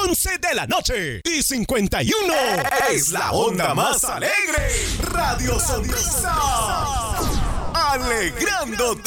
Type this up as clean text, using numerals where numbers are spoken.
11 de la noche y 51. Es la onda más alegre. Radio Sonrisa. Alegrando tu